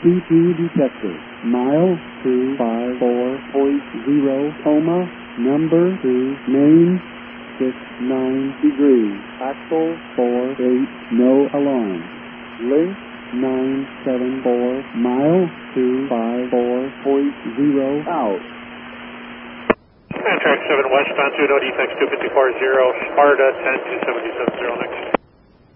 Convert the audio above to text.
CP detector. Mile 254.0, Coma, number 2, main 69 degrees, axle 48, no alarm. Link 974, mile 254.0 out. Track 7 west on 2, no defects, 2540, Sparta 10, 2770 next.